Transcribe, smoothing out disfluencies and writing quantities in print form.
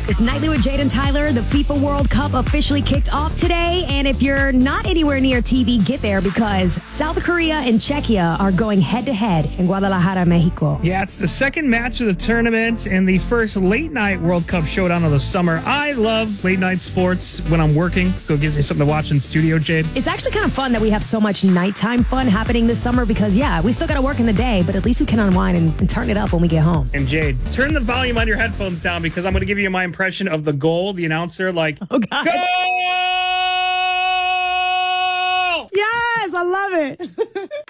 It's Nightly with Jade and Tyler. The FIFA World Cup officially kicked off today. And if you're not anywhere near TV, get there because South Korea and Czechia are going head-to-head in Guadalajara, Mexico. Yeah, it's the second match of the tournament and the first late-night World Cup showdown of the summer. I love late-night sports when I'm working, so it gives me something to watch in studio, Jade. It's actually kind of fun that we have so much nighttime fun happening this summer because, yeah, we still got to work in the day, but at least we can unwind and turn it up when we get home. And Jade, turn the volume on your headphones down because I'm going to give you my impression of the goal, the announcer, like, oh, God. Goal! Yes, I love it.